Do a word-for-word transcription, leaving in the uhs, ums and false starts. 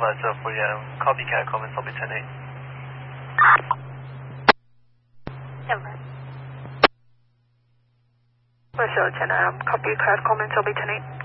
Letter for you. Copycat comments, I'll be ten eight. Never. Letter ten eight, copycat comments, I'll be ten eight.